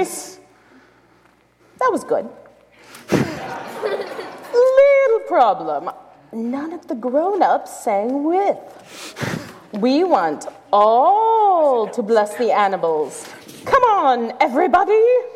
Nice. That was good. Little problem. None of the grown-ups sang with. We want all to bless the animals. Come on, everybody.